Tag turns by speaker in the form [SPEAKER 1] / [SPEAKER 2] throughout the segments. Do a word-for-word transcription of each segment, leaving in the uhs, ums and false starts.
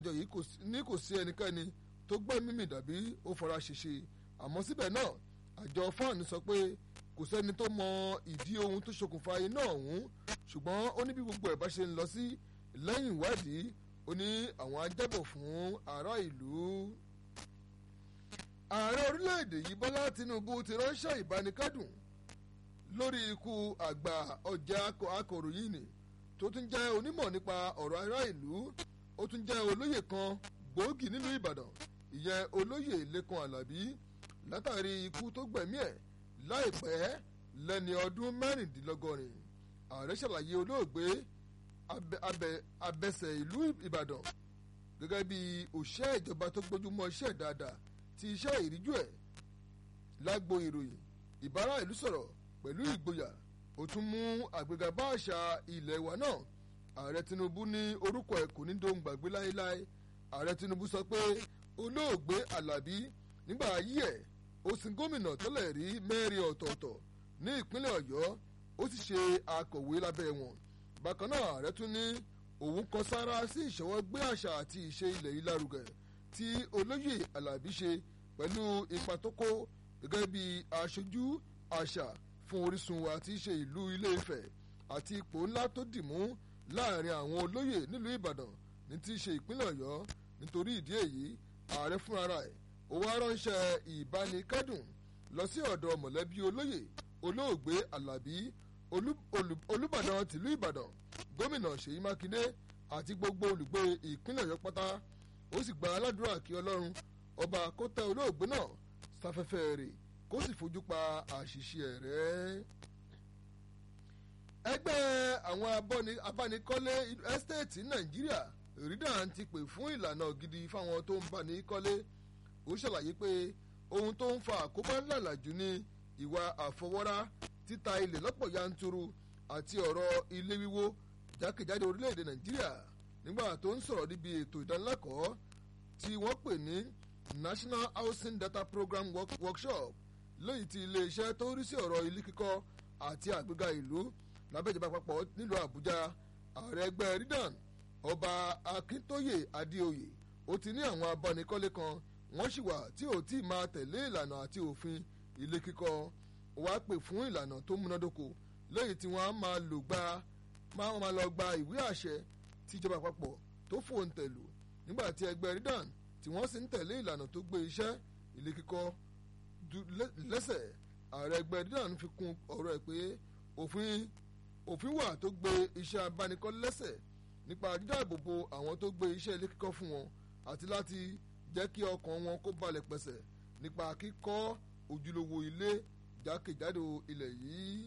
[SPEAKER 1] àjọ yìí ní kò sí ẹnikẹ́ni tó gbẹ́mí mì dàbí ó fara ṣèṣe àmọ́ síbẹ̀ náà àjọ fan sọ pé kò sẹ́ni tó mọ ìdí ohun tó ṣokùnfà iná ọ̀hún ṣùgbọ́n ó ní bí gbogbo ẹ̀ bá ṣe ń lọ sí lẹ́yìn ìwádìí ó ní àwọn ajábọ̀ fún ará ìlú. ààrẹ orílẹ̀-èdè yìí Bọ́lá Tinubu ti ránṣẹ́ ìbánikẹ́dùn lórí ikú àgbà ọ̀jẹ̀ akọ̀ròyìn ni tó tún jẹ́ onímọ̀ nípa ọ̀rọ̀ ará ìlú ó tún jẹ́ olóyè kan gbòógì nílùú Ìbàdàn ìyẹn olóyè Lékan Àlàbí látàrí ikú tó gbẹ̀mí ẹ̀ láìpẹ́ lẹ́ni ọdún mẹ́rìndínlọ́gọ́rin. ààrẹ ṣàlàyé olóògbé abẹsẹ̀ ìlú Ìbàdàn gẹ́gẹ́ bí òṣìṣẹ́ ìjọba tó gbójúmọ́ iṣẹ́ dáadáa ti iṣẹ́ ìríjú ẹ̀ lágbo ìròyìn ìbára ìlú sọ̀rọ̀ pẹ̀lú ìgboyà ó tún mú àgbéga bá àṣà ilẹ̀ wa náà. ààrẹ Tinubu ní orúkọ ẹ̀ kò ní dohun gbàgbé láéláé. ààrẹ Tinubu sọ pé olóògbé Àlàbí nígbà ayé ẹ̀ ó sin gómìnà tẹ́lẹ̀ rí mẹ́rin ọ̀tọ̀ọ̀tọ̀ ní ìpínlẹ̀ Ọ̀yọ́ ó sì ṣe akọ̀wé lábẹ́ wọn. bákan náà ààrẹ tún ní òun kan sára sí ìṣọwọ́ gbé àṣà àti ìṣe ilẹ̀ yìí lárugẹ tí olóyè Àlàbí ṣe pẹ̀lú ipa tó kó gẹ́gẹ́ bí aṣojú àṣà fún orísun wa tí í ṣe ìlú Ilé-Ifẹ̀ àti ipò ńlá tó dì mú láàrin àwọn olóyè nílùú Ìbàdàn ní tí í ṣe ìpínlẹ̀ Ọ̀yọ́. nítorí ìdí èyí ààrẹ fúnra ẹ̀ ó wá ránṣẹ́ ìbánikẹ́dùn lọ sí ọ̀dọ̀ mọ̀lẹ́bí olóyè olóògbé Àlàbí Olúbàdàn tìlú Ìbàdàn gómìnà Ṣèyí Mákindé àti gbogbo olùgbé ìpínlẹ̀ Ọ̀yọ́ pátá ó sì gba aládùúrà kí Ọlọ́run ọba kó tẹ́ olóògbé náà sáfẹ́fẹ́ rẹ̀ kó sì fojú pa àṣìṣe rẹ̀. ẹgbẹ́ àwọn abánikọ́lé ẹ́stéètì Nàìjíríà rídàn ti pè fún ìlànà gidi fáwọn tó ń báni kọ́lé. ó ṣàlàyé pé ohun tó ń fa àkóbá ńlá làjù ní ìwà àfọwọ́rá títa ilẹ̀ lọ́pọ̀ yanturu àti ọ̀rọ̀ ilé wíwó jákèjádò orílẹ̀-èdè Nàìjíríà nígbà tó ń sọ̀rọ̀ níbi ètò ìdánilẹ́kọ̀ọ́ tí wọ́n pè ní National Housing Data Program Work Workshop lẹ́yìn tí iléeṣẹ́ tó ń rí sí ọ̀rọ̀ ilé kíkọ́ àti àgbéga ìlú lábẹ́jọba àpapọ̀ nílùú Àbújá. ààrẹ ẹgbẹ́ rídàn ọba Akíntóyè Adéoyè ó ti ní àwọn abánikọ́lé kan wọ́n sì wà tí ò tí ì máa tẹ̀lé ìlànà àti òfin ilé kíkọ́. wàá pè fún ìlànà tó múnádóko lẹ́yìn tí wọ́n á máa lò gba máa máa lọ gba ìwé àṣẹ tíjọba àpapọ̀ tó fòǹtẹ̀lù nígbà tí ẹgbẹ́ rídàn tí wọ́n sì ń tẹ̀lé ìlànà tó gbé iṣẹ́ ilé kíkọ́ lẹ́sẹ̀. ààrẹ ẹgbẹ́ rídàn fi kún ọ̀rọ̀ ẹ̀ pé òfin òfin wà tó gbé iṣẹ́ abánikọ́lé lẹ́sẹ̀ nípa dídáàbòbò àwọn tó gbé iṣẹ́ ilé kíkọ́ fún wọn àti láti jẹ́ kí ọkàn wọn kó balẹ̀ pẹ̀sẹ̀ nípa kíkọ́ ojúlówó ilé jákèjádò ilẹ̀ yìí.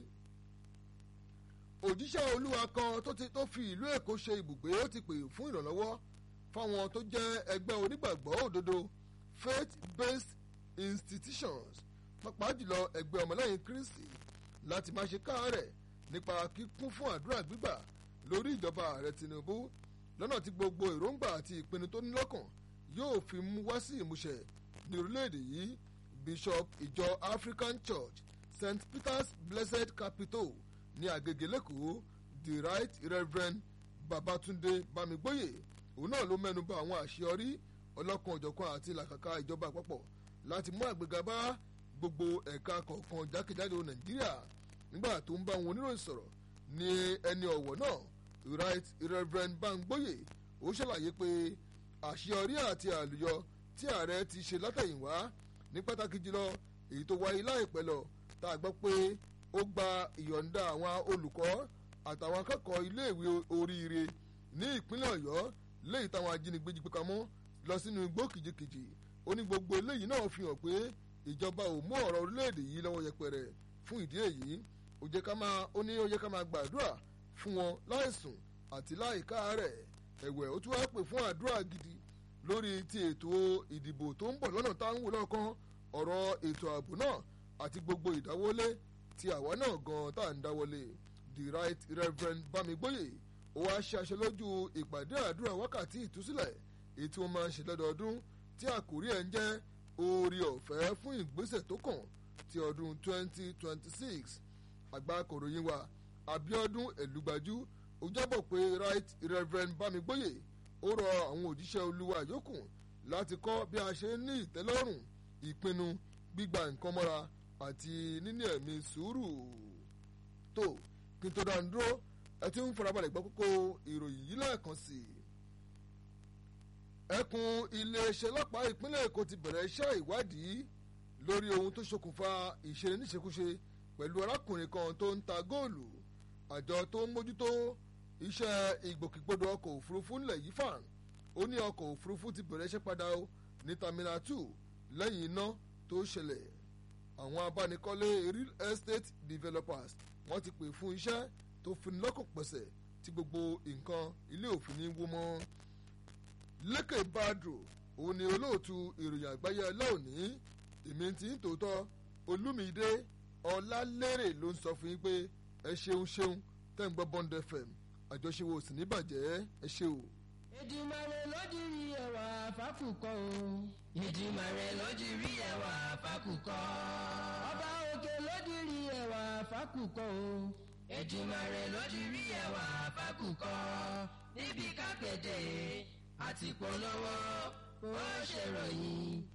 [SPEAKER 1] òjíṣẹ́ olúwa kan tó ti tó fi ìlú Èkó ṣe ibùgbé ó ti pè fún ìrànlọ́wọ́ fáwọn tó jẹ́ ẹgbẹ́ onígbàgbọ́ òdodo faith-based institutions pàápàá jùlọ ẹgbẹ́ ọmọlẹ́yìn Kristi láti má ṣe káàárẹ̀ nípa kíkún fún àdúrà gbígbà lórí ìjọba ààrẹ Tinubu lọ́nà tí gbogbo èròǹgbà àti ìpinnu tó ní lọ́kàn yóò fi mú wá sí ìmúṣẹ ní orílẹ̀-èdè yìí. Bishop ìjọ African Church Saint Peter's Blessed Capital ní Àgègè lẹ́kọ̀ọ́ the Right Reverend Babatunde Bamigboye òun náà ló mẹ́nu bà àwọn àṣeyọrí ọlọ́kan òjọ̀kan àti ìlàkàkà ìjọba àpapọ̀ láti mú àgbéga bá gbogbo ẹ̀ka kọ̀ọ̀kan jákèjádò Nàìjíríà. nígbà tó ń bá wọn oníròyìn sọ̀rọ̀ ní ẹni ọ̀wọ̀ náà Right Reverend Bamigboye ó ṣàlàyé pé àṣeyọrí àti àlùyọ tí ààrẹ ti ṣe látẹ̀yìnwá ní pàtàkì jùlọ èyí tó wáyé láìpẹ́ lọ tá a gbọ́ pé ó gba ìyọ̀ǹda àwọn olùkọ́ àtàwọn akẹ́kọ̀ọ́ iléèwé oríire ní ìpínlẹ̀ Ọ̀yọ́ léyìí táwọn ajínigbé jí pẹ́kamọ́ lọ sínú igbó kìjikìjì. ó ní gbogbo eléyìí náà fi hàn pé ìjọba ò mú ọ̀rọ̀ orílẹ̀-èdè yìí lọ́wọ́ yẹpẹrẹ. fún ìdí èyí ó jẹ́ ká máa ó ní ó yẹ ká máa gbàdúrà fún wọn láìsùn àti láìkáàárẹ̀. ẹ̀wẹ̀ ó tún wá pè fún àdúrà gidi lórí ti ètò ìdìbò tó ń bọ̀ lọ́nà táwọn wò lọ́kàn ọ̀rọ̀ ètò ààbò náà àti gbogbo ìdáwọ́lé tí àwa náà gan tá à ń dáwọ́lé. the Right Reverend Bamigboye ó wá ṣe aṣọ lójú ìpàdé àdúrà wákàtí ìtúsílẹ̀ èyí tí wọ́n máa ń ṣe lọ́dọọdún tí àkórí ẹ̀ ń jẹ́ oore ọ̀fẹ́ fún ìgbésẹ̀ tó kàn ti ọdún twenty twenty six. àgbà akọ̀ròyìn wa Abíọ́dún Ẹ̀lúgbájú ó jábọ̀ pé Right Reverend Bamigboye ó rọ àwọn òjíṣẹ́ olúwa yòókù láti kọ́ bí a ṣe ń ní ìtẹ́lọ́rùn ìpinnu gbígba nǹkan mọ́ra àti níní ẹ̀mí sùúrù. tó kí n tó dá ń dúró ẹ ti ń farabalẹ̀ gbọ́ kókó ìròyìn yìí lẹ́ẹ̀kan sí i. ẹkùn iléeṣẹ́ ọlọ́pàá ìpínlẹ̀ èkó ti bẹ̀rẹ̀ iṣẹ́ ìwádìí lórí ohun tó ṣokùnfà ìṣẹ̀lẹ̀ níṣekúṣe pẹ̀lú arákùnrin kan tó ń ta góòlù. àjọ tó ń mójútó iṣẹ́ ìgbòkègbodò ọkọ̀ òfurufú ńlẹ̀ yìí fàn ó ní ọkọ̀ òfurufú ti bẹ̀rẹ̀ iṣẹ́ padà ó ní terminal two lẹ́yìn iná tó ṣẹlẹ̀. àwọn abánikọ́lé real estate developers wọ́n ti pè fún iṣẹ́ tó fini lọ́kàn pẹ̀sẹ̀ tí gbogbo nǹkan ilé òfin ní wó mọ́. Lékè Badru òun ni olóòtú ìròyìn àgbáyé ọlọ́ọ̀ní èmi ti ń tòótọ́ Olúmídé Ọlálérè ló ń sọ fún yín pé ẹ ṣeun ṣeun tẹ́ ń gbọ́ Bond F M àjọṣewò sì ní bàjẹ́ ẹ ṣe o.
[SPEAKER 2] Èdùmàrè ló dirí ẹwà fákùkọ o. Èdùmàrè ló dirí ẹwà fákùkọ. Ọba òkè ló dirí ẹwà fákùkọ o. Èdùmàrè ló dirí ẹwà fákùkọ. Níbi kápẹ́tẹ̀ àti polówó ó ṣèròyìn